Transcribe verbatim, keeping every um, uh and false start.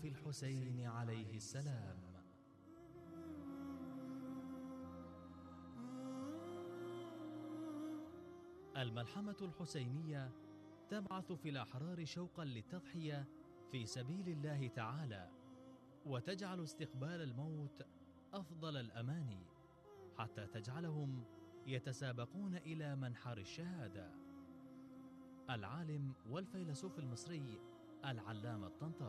في الحسين عليه السلام. الملحمة الحسينية تبعث في الأحرار شوقا للتضحية في سبيل الله تعالى، وتجعل استقبال الموت أفضل الأماني، حتى تجعلهم يتسابقون إلى منحر الشهادة. العالم والفيلسوف المصري العلامة الطنطاوي.